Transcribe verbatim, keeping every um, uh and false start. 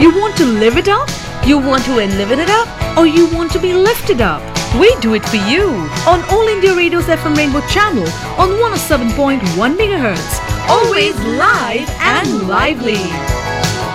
You want to live it up? You want to live it up? Or you want to be lifted up? We do it for you on All India Radio's F M Rainbow channel on one oh seven point one megahertz. Always live and lively.